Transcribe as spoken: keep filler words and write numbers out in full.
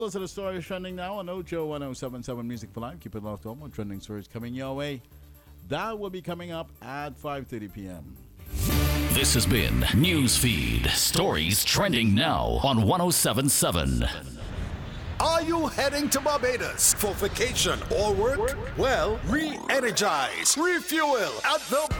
Those are the stories trending now on Ojo one oh seven point seven Music for Life. Keep it locked on. More trending stories coming your way. That will be coming up at five thirty p.m. This has been Newsfeed. Stories trending now on one oh seven point seven. Are you heading to Barbados for vacation or work? Well, re-energize, refuel at the